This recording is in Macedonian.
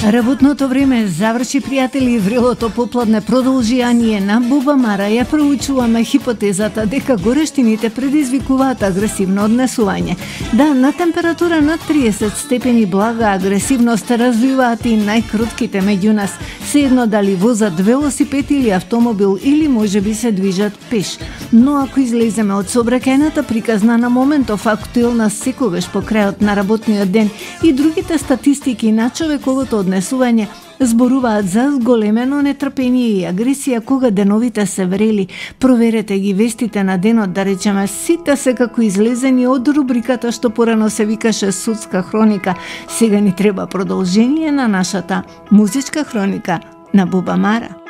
Работното време заврши, пријатели, врелото попладне продолжи, а ние на Буба Мара ја проучуваме хипотезата дека горештините предизвикуваат агресивно однесување. Да, на температура над 30 степени блага агресивност развиваат и најкрутките меѓу нас, седно дали возат велосипед или автомобил или можеби се движат пеш. Но ако излеземе од сообраќајната приказна на моментов актуелна секогаш по крајот на работниот ден и другите статистики на човековото однесување зборуваат за зголемено нетрпение и агресија кога деновите се врели. Проверете ги вестите на денот, да речеме, сите секако излезени од рубриката што порано се викаше судска хроника. Сега ни треба продолжение на нашата музичка хроника на Буба Мара.